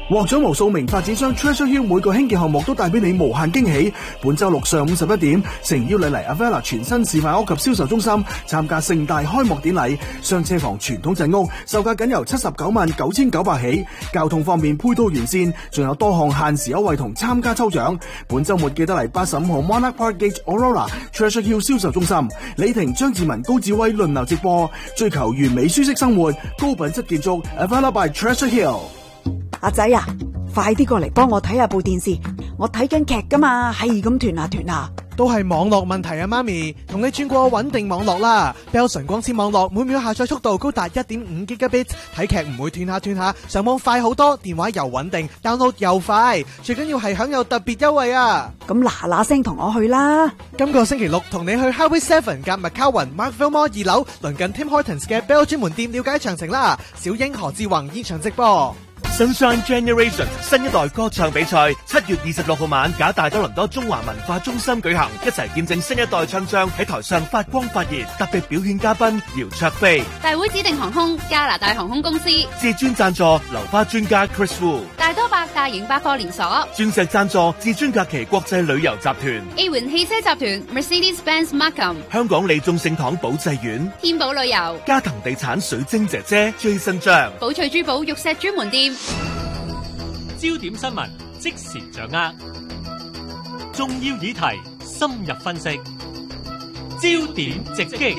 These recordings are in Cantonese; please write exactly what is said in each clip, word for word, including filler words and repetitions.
獲獎無數名發展商 Treasure Hill 每個興建項目都帶俾你無限驚喜。本周六上午十一點，誠邀你嚟 Avella 全新示範屋及銷售中心參加盛大開幕典禮。雙車房傳統陣屋售價僅由七十九萬九千九百起，交通方面配套完善，仲有多項限時優惠同參加抽獎。本周末記得嚟八十五號 Monarch Park Gate Aurora Treasure Hill 銷售中心，李婷、張志文、高志威輪流直播，追求完美舒適生活，高品質建築 Avella by Treasure Hill。 阿仔啊，快啲過嚟幫我睇下部電視，我睇緊劇噶嘛，係咁斷下斷下。 都係網絡問題啊，媽咪，同你轉過穩定網絡啦。Bell 純光纖網絡每秒下載速度高達 一點五 Gigabit， 睇劇唔會斷下斷下，上網快好多，電話又穩定 ，download 又快，最緊要係享有特別優惠啊！ 咁嗱嗱聲同我去啦！ 今個星期六同你去 Highway Seven 夾麥卡雲 Markville Mall 二樓，鄰近 Tim Hortons 嘅 Bell 專門店了解詳情啦。小英何志宏現場直播。 Sunshine Generation 新一代歌唱比賽七月二十六號晚，假大多倫多中華文化中心舉行，一齊見證新一代唱將喺台上發光發熱。特別表演嘉賓姚焯菲， 大會指定航空加拿大航空公司， 至尊贊助流花專家 Chris Wu， 大多百大型百貨連鎖， 鑽石贊助至尊假期國際旅遊集團， A 環汽車集團 Mercedes-Benz Markham， 香港利眾聖堂保濟苑， 天寶旅遊， 嘉騰地產水晶姐姐 Jason 張， 寶翠珠寶玉石專門店。 焦點新聞即時掌握，重要議題深入分析，焦點直擊。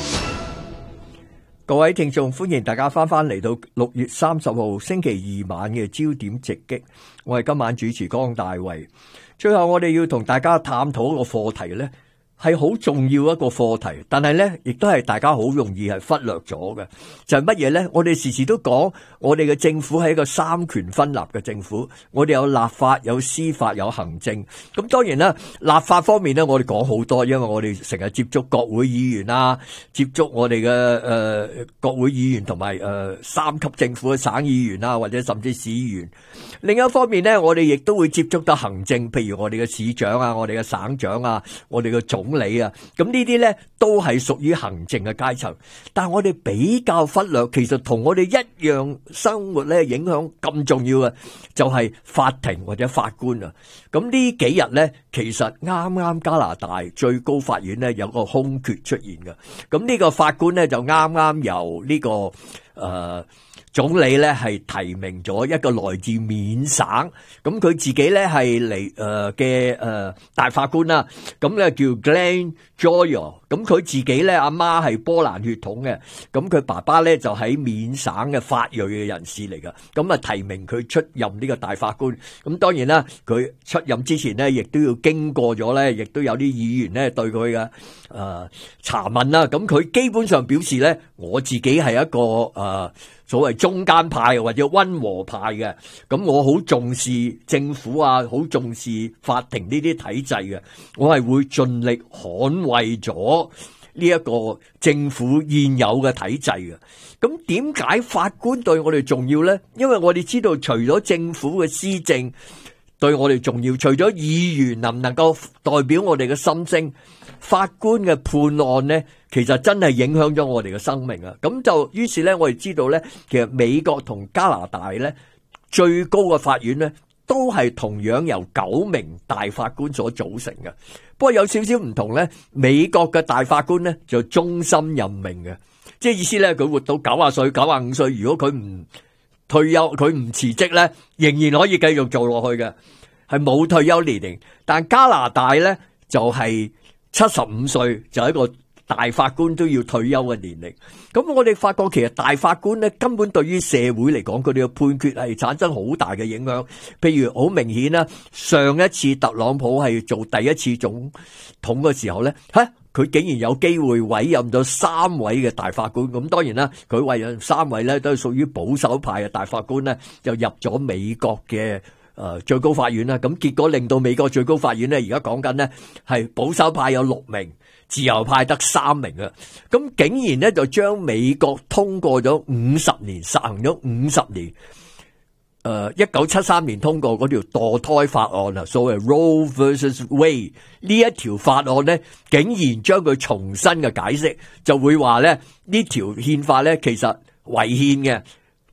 各位聽眾，歡迎大家翻翻嚟到六月三十號星期二晚嘅焦點直擊。我係今晚主持江大衛。最後我哋要同大家探討一個課題呢，係好重要一個課題，但係咧，亦都係大家好容易係忽略咗嘅，就係乜嘢咧？我哋時時都講，我哋嘅政府係一個三權分立嘅政府，我哋有立法、有司法、有行政。咁當然啦，立法方面咧，我哋講好多，因為我哋成日接觸國會議員啊，接觸我哋嘅誒國會議員同埋誒三級政府嘅省議員啊，或者甚至市議員。另一方面咧，我哋亦都會接觸到行政，譬如我哋嘅市長啊，我哋嘅省長啊，我哋嘅總理啊，咁呢啲咧都係屬於行政嘅階層，但係我哋比較忽略，其實同我哋一樣生活咧影響咁重要嘅，就係法庭或者法官啊。咁呢幾日咧，其實啱啱加拿大最高法院咧有個空缺出現嘅，咁呢個法官咧就啱啱由呢個誒。呃總理咧係提名咗一個來自緬省，咁佢自己咧係嚟誒嘅誒大法官啦，咁咧叫 Glenn Joyal， 咁佢自己咧阿媽係波蘭血統嘅，咁佢爸爸咧就喺緬省嘅法裔嘅人士嚟噶，咁啊提名佢出任呢個大法官，咁當然啦，佢出任之前咧亦都要經過咗咧，亦都有啲議員咧對佢嘅誒查問啦，咁佢基本上表示咧，我自己係一個誒。呃所謂中間派或者溫和派嘅，咁我好重視政府啊，好重視法庭呢啲體制嘅，我係會盡力捍衛咗呢一個政府現有嘅體制嘅。咁點解法官對我哋重要呢？因為我哋知道除咗政府嘅施政對我哋重要，除咗議員能唔能夠代表我哋嘅心聲，法官嘅判案呢，其實真係影響咗我哋嘅生命啊！咁就於是呢，我哋知道呢，其實美國同加拿大呢，最高嘅法院呢，都係同樣由九名大法官所組成嘅。不過有少少唔同呢，美國嘅大法官呢，就終身任命嘅，即係意思呢，佢活到九十歲、九十五歲，如果佢唔退休，佢唔辭職呢，仍然可以繼續做落去嘅，係冇退休年齡。但加拿大呢，就係七十五歲就係一個大法官都要退休嘅年齡。咁我哋發覺其實大法官呢，根本對於社會嚟講，佢哋嘅判決係產生好大嘅影響。譬如好明顯啦，上一次特朗普係做第一次總統嘅時候呢，吓佢竟然有機會委任咗三位嘅大法官。咁當然啦，佢委任三位呢都係屬於保守派嘅大法官呢，就入咗美國嘅誒最高法院啦。咁結果令到美國最高法院呢，而家講緊呢係保守派有六名，自由派得三名啊！咁竟然呢就將美國通過咗五十年，實行咗五十年。誒，一九七三年通過嗰條墮胎法案啊，所謂 Roe versus Wade 呢一條法案呢，竟然將佢重新嘅解釋，就會話咧呢條憲法呢其實違憲嘅，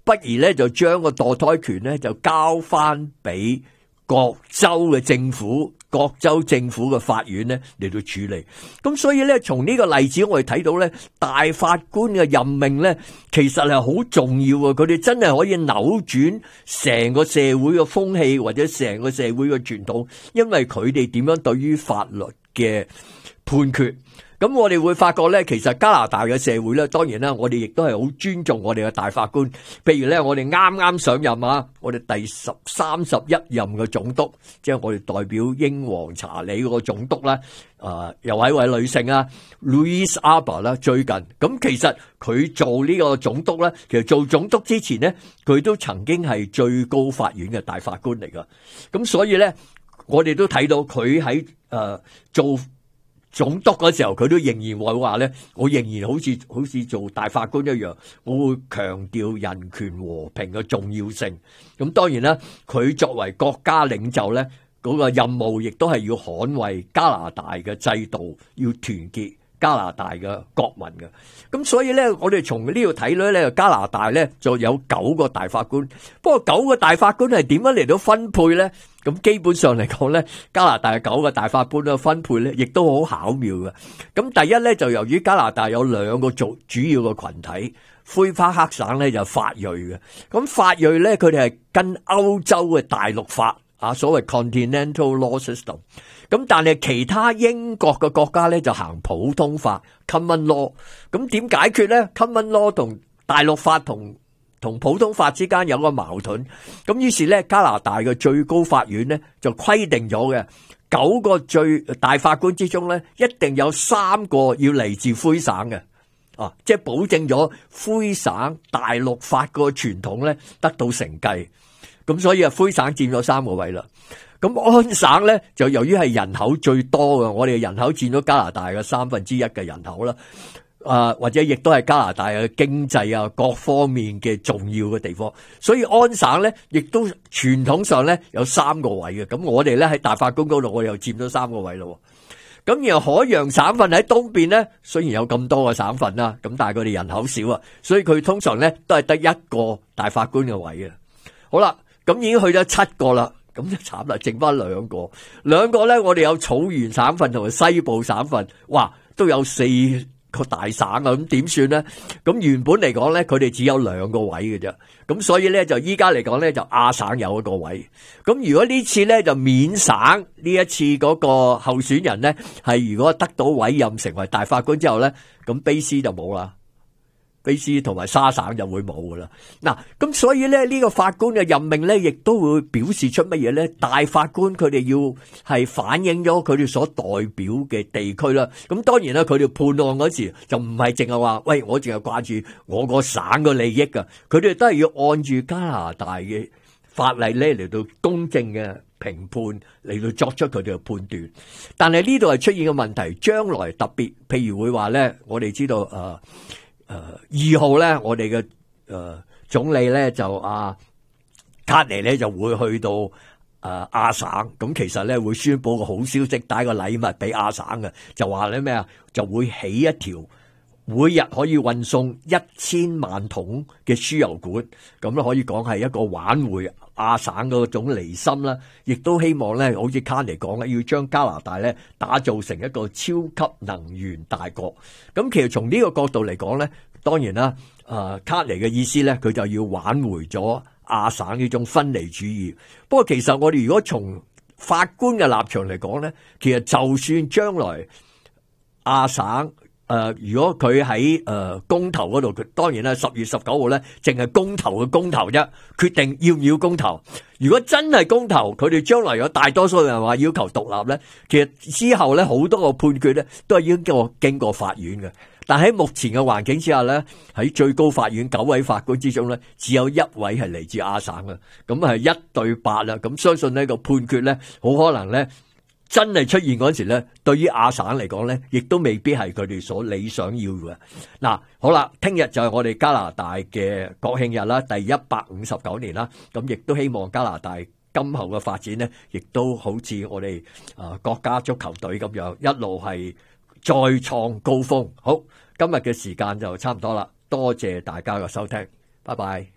不如咧就將個墮胎權咧就交翻俾各州嘅政府。各州政府嘅法院咧嚟到處理，咁所以咧從呢個例子我哋睇到咧，大法官嘅任命咧其實係好重要嘅，佢哋真係可以扭轉成個社會嘅風氣或者成個社會嘅傳統，因為佢哋點樣對於法律嘅判決。咁我哋會發覺咧，其實加拿大嘅社會咧，當然啦，我哋亦都係好尊重我哋嘅大法官。譬如咧，我哋啱啱上任啊，我哋第十三十一任嘅總督，即係我哋代表英皇查理嗰個總督啦，啊，又係一位女性啊 ，Louise Arbour 啦，最近咁其實佢做呢個總督咧，其實做總督之前咧，佢都曾經係最高法院嘅大法官嚟噶。咁所以咧，我哋都睇到佢喺誒做總督嗰時候，佢都仍然會話咧，我仍然好似好似做大法官一樣，我會強調人權和平嘅重要性。咁當然啦，佢作為國家領袖咧，嗰個任務亦都係要捍衛加拿大嘅制度，要團結加拿大嘅國民嘅。咁所以咧，我哋從呢度睇咧咧，加拿大咧就有九個大法官。不過九個大法官係點樣嚟到分配咧？咁基本上嚟講咧，加拿大九個大法官嘅分配咧，亦都好巧妙嘅。咁第一咧，就由於加拿大有兩個主主要嘅群體，魁北克省咧就法裔嘅。咁法裔咧，佢哋係跟歐洲嘅大陸法啊，所謂 Continental Law System。咁但係其他英國嘅國家咧就行普通法 Common Law。咁點解決咧 ？Common Law 同大陸法同同普通法之間有個矛盾，咁於是咧加拿大嘅最高法院咧就規定咗嘅九個最大法官之中咧，一定有三個要嚟自魁省嘅，啊，即係保證咗魁省大陸法個傳統咧得到承繼。咁所以啊，魁省佔咗三個位啦。咁安省咧就由於係人口最多嘅，我哋人口佔咗加拿大嘅三分之一嘅人口啦。啊，或者亦都係加拿大嘅經濟啊各方面嘅重要嘅地方，所以安省咧亦都傳統上咧有三個位嘅。咁我哋咧喺大法官嗰度，我哋又佔咗三個位咯。咁然後海洋省份喺東邊咧，雖然有咁多個省份啦，咁但係佢哋人口少啊，所以佢通常咧都係得一個大法官嘅位嘅。好啦，咁已經去咗七個啦，咁就慘啦，剩翻兩個。兩個咧，我哋有草原省份同埋西部省份，哇，都有四個大省啊，咁點算咧？咁原本嚟講咧，佢哋只有兩個位嘅啫，咁所以咧就依家嚟講咧就亞省有一個位。咁如果呢次咧就緬省呢一次嗰個候選人咧係如果得到委任成為大法官之後咧，咁卑斯就冇啦。卑斯同埋沙省就會冇噶啦。嗱，咁所以咧呢個法官嘅任命咧，亦都會表示出乜嘢咧？大法官佢哋要係反映咗佢哋所代表嘅地區啦。咁當然啦，佢哋判案嗰時就唔係淨係話，喂，我淨係掛住我個省嘅利益噶。佢哋都係要按住加拿大嘅法例咧嚟到公正嘅評判嚟到作出佢哋嘅判斷。但係呢度係出現嘅問題，將來特別譬如會話咧，我哋知道誒。呃誒，二號咧，我哋嘅誒總理咧就阿卡尼咧就會去到誒亞省，咁其實咧會宣布個好消息，帶個禮物俾亞省嘅，就話咧咩啊，就會起一條每日可以運送一千萬桶嘅輸油管，咁咧可以講係一個挽回亞省嗰種離心啦，亦都希望咧，好似卡尼講咧，要將加拿大咧打造成一個超級能源大國。咁其實從呢個角度嚟講咧，當然啦，誒卡尼嘅意思咧，佢就要挽回咗亞省呢種分離主義。不過其實我哋如果從法官嘅立場嚟講咧，其實就算將來亞省誒、呃，如果佢喺誒公投嗰度，佢當然啦，十月十九號咧，淨係公投嘅公投啫，決定要唔要公投。如果真係公投，佢哋將來有大多數人話要求獨立咧，其實之後咧好多個判決咧都係已經經過經過法院嘅。但喺目前嘅環境之下咧，喺最高法院九位法官之中咧，只有一位係嚟自亞省嘅，咁係一對八啦。咁相信呢個判決咧，好可能咧。真係出現嗰時咧，對於亞省嚟講咧，亦都未必係佢哋所理想要嘅。嗱，好啦，聽日就係我哋加拿大嘅國慶日啦，第一百五十九年啦。咁亦都希望加拿大今後嘅發展咧，亦都好似我哋啊國家足球隊咁樣，一路係再創高峰。好，今日嘅時間就差唔多啦，多謝大家嘅收聽，拜拜。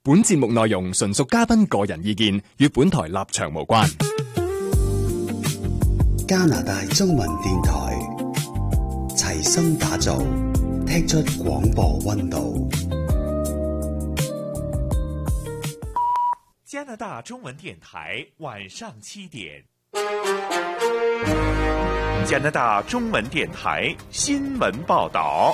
本節目內容純屬嘉賓個人意見，與本台立場無關。 加拿大中文電台齊心打造，踢出廣播溫度。 加拿大中文電台晚上七點。加拿大中文電台新聞報道。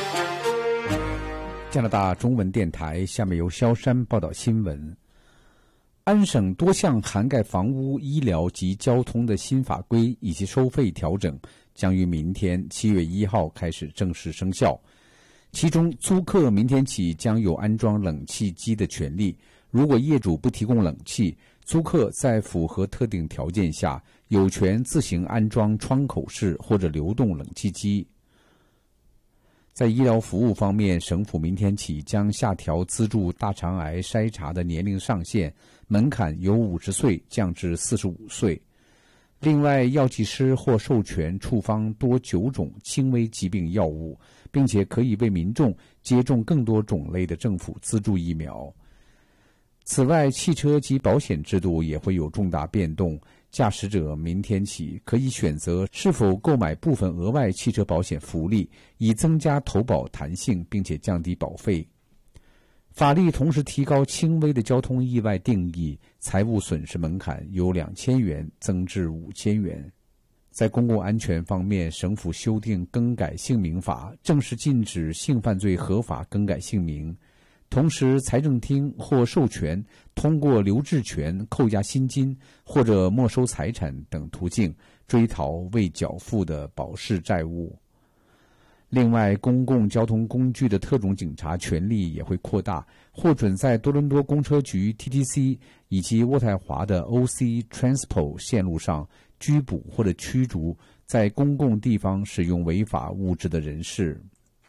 加拿大中文電台下面由蕭山報道新聞。安省多項涵蓋房屋、醫療及交通的新法規以及收費調整將於明天七月一號開始正式生效。其中，租客明天起將有安裝冷氣機的權利。如果業主不提供冷氣，租客在符合特定條件下，有權自行安裝窗口式或者流動冷氣機。在醫療服務方面，省府明天起將下調資助大腸癌篩查的年齡上限，門檻由五十歲降至四十五歲。另外，藥劑師或授權處方多九種輕微疾病藥物，並且可以為民眾接種更多種類的政府資助疫苗。此外，汽車及保險制度也會有重大變動。駕駛者明天起可以選擇是否購買部分額外汽車保險福利，以增加投保彈性，並且降低保費。法律同時提高輕微的交通意外定義，財務損失門檻由兩千元增至五千元。在公共安全方面，省府修訂更改姓名法，正式禁止性犯罪合法更改姓名。同時，財政廳或授權通過留置權、扣押薪金或者沒收財產等途徑追討未繳付的保釋債務。另外，公共交通工具的特種警察權力也會擴大，獲准在多倫多公車局 T T C 以及渥太華的 O C Transport 線路上拘捕或者驅逐在公共地方使用違法物質的人士。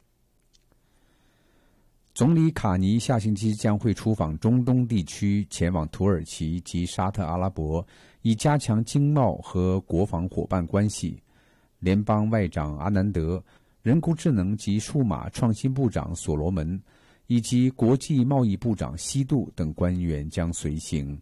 總理卡尼下星期將會出訪中東地區，前往土耳其及沙特阿拉伯，以加強經貿和國防夥伴關係。聯邦外長阿南德、人工智能及數碼創新部長所羅門以及國際貿易部長西杜等官員將隨行。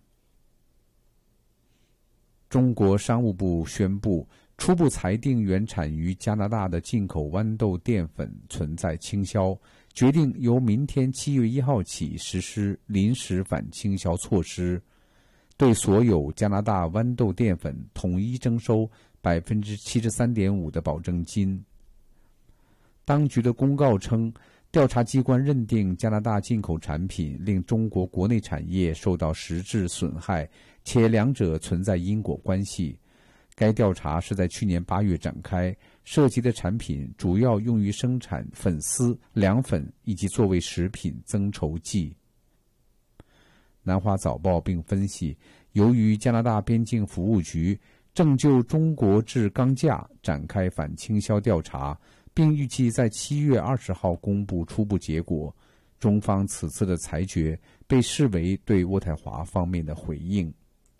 中國商務部宣布，初步裁定原產於加拿大的進口豌豆澱粉存在傾銷，決定由明天七月一號起實施臨時反傾銷措施，對所有加拿大豌豆澱粉統一徵收百分之七十三點五的保證金。當局的公告稱，調查機關認定加拿大進口產品令中國國內產業受到實質損害，且兩者存在因果關係。該調查是在去年八月展開，涉及的產品主要用於生產粉絲、涼粉以及作為食品增稠劑。南華早報並分析，由於加拿大邊境服務局正就中國製鋼架展開反傾銷調查，並預計在七月二十號公布初步結果。中方此次的裁決被視為對渥太華方面的回應。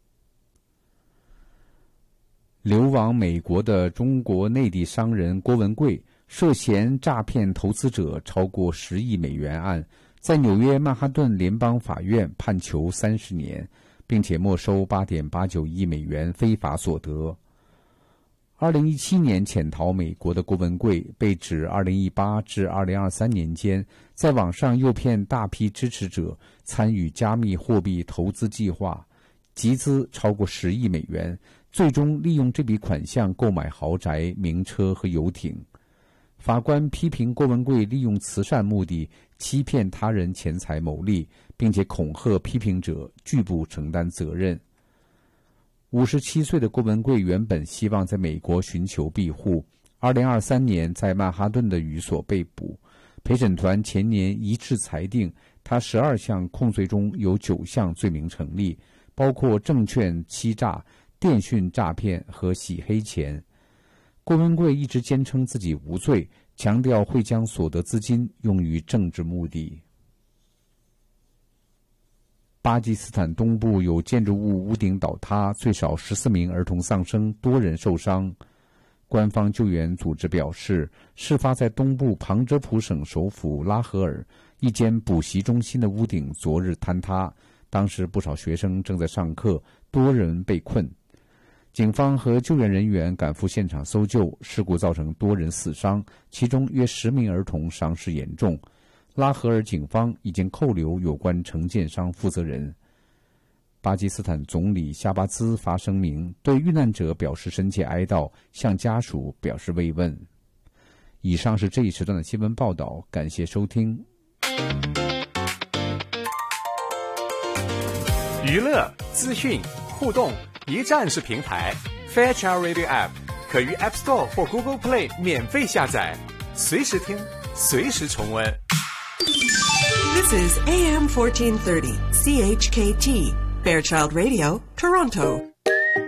流亡美國的中國內地商人郭文貴涉嫌詐騙投資者超過十億美元案，在紐約曼哈頓聯邦法院判囚三十年，並且沒收八點八九億美元非法所得。二零一七年潛逃美國的郭文貴被指二零一八至二零二三年間，在網上誘騙大批支持者參與加密貨幣投資計劃，集資超過十億美元。最終利用這筆款項購買豪宅、名車和遊艇。法官批評郭文貴利用慈善目的欺騙他人錢財牟利，並且恐嚇批評者拒不承擔責任。五十七歲的郭文貴原本希望在美國尋求庇護，二零二三年在曼哈頓的寓所被捕。陪審團前年一致裁定，他十二項控罪中有九項罪名成立，包括證券欺詐、電訊詐騙和洗黑錢。郭文貴一直堅稱自己無罪，強調會將所得資金用於政治目的。巴基斯坦東部有建築物屋頂倒塌，最少十四名兒童喪生，多人受傷。官方救援組織表示，事發在東部旁遮普省首府拉合爾， 一间补习中心的屋顶昨日坍塌，当时不少学生正在上课，多人被困。警方和救援人员赶赴现场搜救，事故造成多人死伤，其中约十名儿童伤势严重。拉合尔警方已经扣留有关承建商负责人。巴基斯坦总理夏巴兹发声明，对遇难者表示深切哀悼，向家属表示慰问。以上是这一时段的新闻报道，感谢收听。 娱乐、资讯、互动，一站式平台 Fairchild Radio App 可于 App Store 或 Google Play 免费下载，随时听，随时重温。 This is A M fourteen thirty C H K T Fairchild Radio, Toronto.